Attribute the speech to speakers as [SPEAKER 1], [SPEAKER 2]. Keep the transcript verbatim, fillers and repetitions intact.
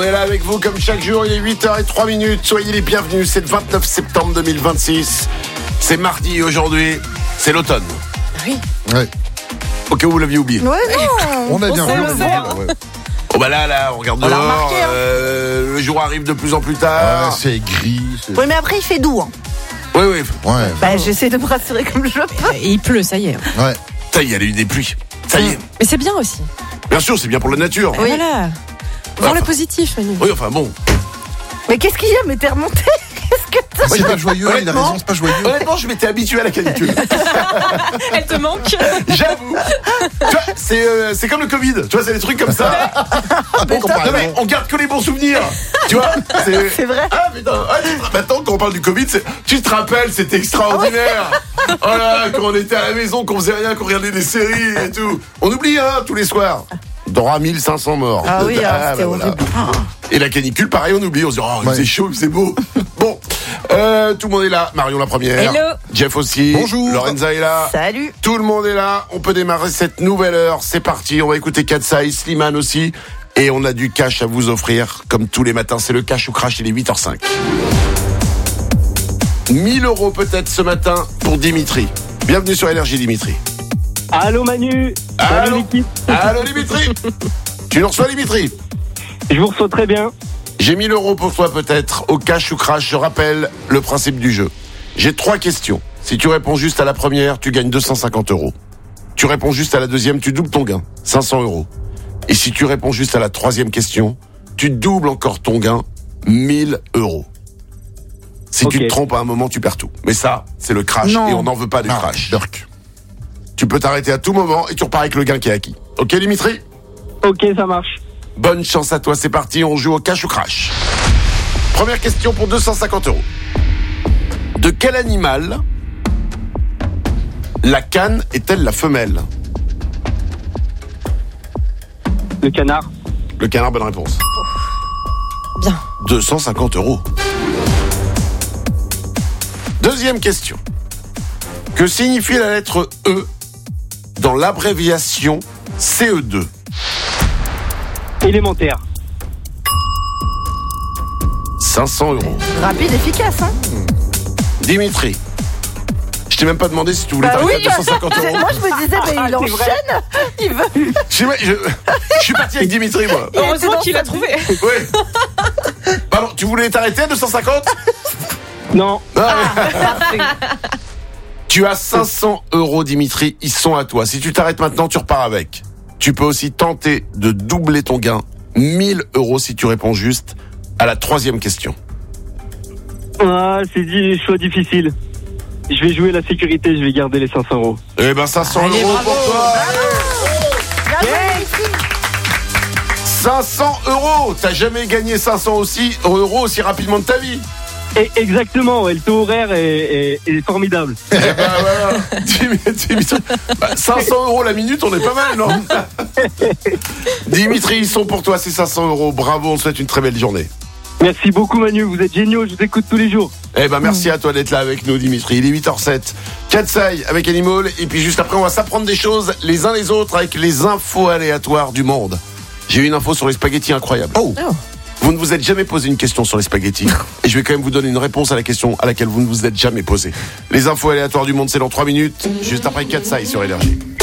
[SPEAKER 1] est là avec vous comme chaque jour, il est huit heures zéro trois minutes. Soyez les bienvenus, c'est le vingt-neuf septembre deux mille vingt-six. C'est mardi aujourd'hui, c'est l'automne.
[SPEAKER 2] Oui.
[SPEAKER 3] Ouais.
[SPEAKER 1] Au cas où vous l'aviez oublié.
[SPEAKER 2] Ouais, non.
[SPEAKER 3] On a bien
[SPEAKER 2] sait,
[SPEAKER 3] vu.
[SPEAKER 2] on
[SPEAKER 3] on
[SPEAKER 2] sait,
[SPEAKER 3] a
[SPEAKER 2] hein.
[SPEAKER 3] vu, ouais.
[SPEAKER 1] Oh bah là, là, on regarde
[SPEAKER 2] On l'a
[SPEAKER 1] dehors,
[SPEAKER 2] remarqué, hein.
[SPEAKER 1] euh, le jour arrive de plus en plus
[SPEAKER 3] Ah,
[SPEAKER 1] tard.
[SPEAKER 3] c'est gris. C'est...
[SPEAKER 2] Oui, mais après, il fait doux. Hein.
[SPEAKER 1] Oui, oui,
[SPEAKER 3] Ouais.
[SPEAKER 2] Bah, j'essaie de me rassurer comme je peux.
[SPEAKER 4] Et il pleut, ça y est.
[SPEAKER 3] Ouais.
[SPEAKER 1] ça y est, il y a eu des pluies. Ça y est.
[SPEAKER 4] Mais c'est bien aussi.
[SPEAKER 1] Bien sûr, c'est bien pour la nature.
[SPEAKER 4] Oui. Voilà. Voir
[SPEAKER 1] Enfin.
[SPEAKER 4] le positif, Manu.
[SPEAKER 1] Oui, enfin bon.
[SPEAKER 2] Mais qu'est-ce qu'il y a? Mais t'es remonté? Qu'est-ce que t'as?
[SPEAKER 3] C'est pas joyeux, il a
[SPEAKER 1] honnêtement,
[SPEAKER 3] raison, c'est pas joyeux.
[SPEAKER 1] Honnêtement, je m'étais habitué à la canicule.
[SPEAKER 4] Elle te manque.
[SPEAKER 1] J'avoue. Tu vois, c'est, euh, c'est comme le Covid. Tu vois, c'est des trucs comme ça.
[SPEAKER 3] Bon, comparaison.
[SPEAKER 1] Non, mais on garde que les bons souvenirs. Tu vois, c'est...
[SPEAKER 2] C'est vrai.
[SPEAKER 1] Ah, putain. Ah, tu te- Maintenant, quand on parle du Covid, c'est... tu te rappelles, c'était extraordinaire. Oh là, quand on était à la maison, qu'on faisait rien, qu'on regardait des séries et tout. On oublie, hein, tous les soirs. Dans mille cinq cents morts.
[SPEAKER 2] Ah oui, ah, c'était
[SPEAKER 1] bah voilà.
[SPEAKER 2] horrible.
[SPEAKER 1] Et la canicule, pareil, on oublie. On se dit, oh, il
[SPEAKER 3] Ouais.
[SPEAKER 1] faisait chaud, il faisait beau. Bon, euh, tout le monde est là. Marion la première.
[SPEAKER 4] Hello.
[SPEAKER 1] Jeff aussi.
[SPEAKER 3] Bonjour.
[SPEAKER 1] Lorenza est là.
[SPEAKER 2] Salut.
[SPEAKER 1] Tout le monde est là. On peut démarrer cette nouvelle heure. C'est parti. On va écouter Katsai, Slimane aussi. Et on a du cash à vous offrir. Comme tous les matins, c'est le cash ou crash. Il est huit heures cinq. mille euros peut-être ce matin pour Dimitri. Bienvenue sur Énergie, Dimitri.
[SPEAKER 5] Allô Manu, salut
[SPEAKER 1] Allô.
[SPEAKER 5] l'équipe.
[SPEAKER 1] Allô, Dimitri. Tu nous reçois, Dimitri?
[SPEAKER 5] Je vous reçois très bien.
[SPEAKER 1] J'ai mille euros pour toi peut-être, au cash ou crash. Je rappelle le principe du jeu. J'ai trois questions. Si tu réponds juste à la première, tu gagnes deux cent cinquante euros. Tu réponds juste à la deuxième, tu doubles ton gain, cinq cents euros. Et si tu réponds juste à la troisième question, tu doubles encore ton gain, mille euros. Si
[SPEAKER 5] Ok.
[SPEAKER 1] tu te trompes à un moment, tu perds tout. Mais ça, c'est le crash
[SPEAKER 2] Non.
[SPEAKER 1] et on n'en veut pas des
[SPEAKER 3] Ah,
[SPEAKER 1] crash.
[SPEAKER 3] Dirk.
[SPEAKER 1] Tu peux t'arrêter à tout moment et tu repars avec le gain qui est acquis. Ok, Dimitri?
[SPEAKER 5] Ok, ça marche.
[SPEAKER 1] Bonne chance à toi, c'est parti, on joue au cash ou crash. Première question pour deux cent cinquante euros. De quel animal la canne est-elle la femelle?
[SPEAKER 5] Le canard.
[SPEAKER 1] Le canard, bonne réponse.
[SPEAKER 4] Bien.
[SPEAKER 1] deux cent cinquante euros. Deuxième question. Que signifie la lettre E dans l'abréviation C E deux?
[SPEAKER 5] Élémentaire.
[SPEAKER 1] cinq cents euros.
[SPEAKER 2] Rapide, efficace, hein.
[SPEAKER 1] Dimitri, je t'ai même pas demandé si tu voulais
[SPEAKER 2] Bah
[SPEAKER 1] t'arrêter
[SPEAKER 2] oui,
[SPEAKER 1] à deux cent cinquante euros.
[SPEAKER 2] moi je me disais, mais il
[SPEAKER 5] Ah, c'est
[SPEAKER 2] enchaîne. Il veut.
[SPEAKER 1] Je, sais, ouais, je, je suis parti avec Dimitri, moi.
[SPEAKER 2] Il était
[SPEAKER 4] Heureusement
[SPEAKER 2] dans
[SPEAKER 4] qu'il
[SPEAKER 2] sa
[SPEAKER 4] a trouvé.
[SPEAKER 1] Oui. Pardon, tu voulais t'arrêter à deux cent cinquante?
[SPEAKER 5] Non.
[SPEAKER 1] Non, mais- Tu as cinq cents euros, Dimitri, ils sont à toi. Si tu t'arrêtes maintenant, tu repars avec. Tu peux aussi tenter de doubler ton gain. mille euros si tu réponds juste à la troisième question.
[SPEAKER 5] Ah, c'est dit, choix difficile. Je vais jouer la sécurité, je vais garder les cinq cents euros.
[SPEAKER 1] Eh ben, cinq cents
[SPEAKER 4] Allez,
[SPEAKER 1] euros
[SPEAKER 4] bravo.
[SPEAKER 1] pour toi.
[SPEAKER 2] Bien joué, ici.
[SPEAKER 1] cinq cents euros. T'as jamais gagné cinq cents aussi, euros aussi rapidement de ta vie.
[SPEAKER 5] Et exactement, ouais, le taux horaire est, est- est formidable.
[SPEAKER 1] Eh ben voilà. Dimitri, Dimitri. Bah, cinq cents euros la minute, on est pas mal, non? Dimitri, ils sont pour toi, ces cinq cents euros. Bravo, on te souhaite une très belle journée.
[SPEAKER 5] Merci beaucoup Manu, vous êtes géniaux, je vous écoute tous les jours.
[SPEAKER 1] Eh ben merci à toi d'être là avec nous, Dimitri. Il est huit heures sept. Katsai avec Animal. Et puis juste après, on va s'apprendre des choses les uns les autres avec les infos aléatoires du monde. J'ai eu une info sur les spaghettis incroyable.
[SPEAKER 3] Oh.
[SPEAKER 4] Oh.
[SPEAKER 1] Vous ne vous êtes jamais posé une question sur les spaghettis. Et je vais quand même vous donner une réponse à la question à laquelle vous ne vous êtes jamais posé. Les infos aléatoires du monde, c'est dans trois minutes. Juste après Katsai sur Énergie.